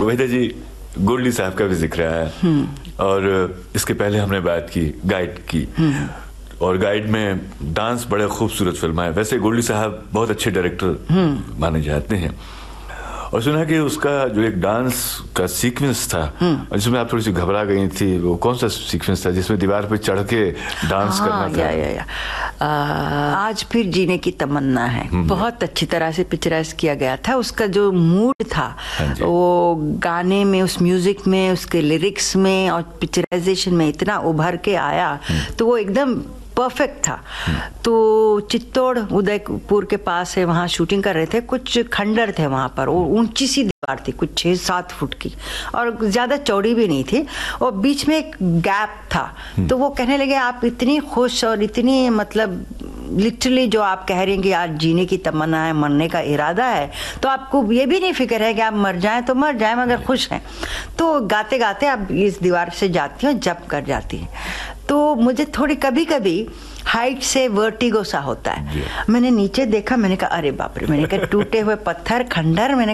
वहीदा जी, गोल्डी साहब का भी जिक्र है और इसके पहले हमने बात की गाइड की, और गाइड में डांस बड़े खूबसूरत फिल्म है। वैसे गोल्डी साहब बहुत अच्छे डायरेक्टर माने जाते हैं, और सुना कि उसका जो एक डांस का सीक्वेंस था जिसमें आप थोड़ी सी घबरा गई थी, वो कौन सा सीक्वेंस था जिसमें दीवार पे चढ़ के डांस करना था? आज फिर जीने की तमन्ना है, बहुत अच्छी तरह से पिक्चराइज किया गया था। उसका जो मूड था वो गाने में, उस म्यूजिक में, उसके लिरिक्स में और पिक्चराइजेशन में इतना उभर के आया, तो वो एकदम परफेक्ट था। तो चित्तौड़ उदयपुर के पास है, वहाँ शूटिंग कर रहे थे। कुछ खंडर थे वहाँ पर, और ऊंची सी दीवार थी कुछ 6-7 फुट की, और ज्यादा चौड़ी भी नहीं थी, और बीच में एक गैप था। तो वो कहने लगे आप इतनी खुश और इतनी मतलब लिटरली जो आप कह रहे हैं कि आज जीने की तमन्ना है, मरने का इरादा है, तो आपको ये भी नहीं फिक्र है कि आप मर जाएं तो मर जाएं मगर खुश हैं। तो गाते गाते आप इस दीवार से जाती हैं, जंप कर जाती हैं। तो मुझे थोड़ी कभी कभी हाइट से वर्टिगो सा होता है। मैंने नीचे देखा, मैंने कहा अरे बाप रे, मैंने कहा टूटे हुए पत्थर, खंडर, मैंने